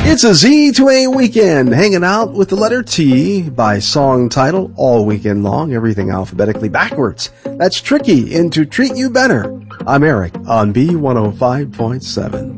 It's a Z to A weekend, hanging out with the letter T by song title all weekend long, everything alphabetically backwards. That's Tricky into Treat You Better. I'm Eric on B105.7.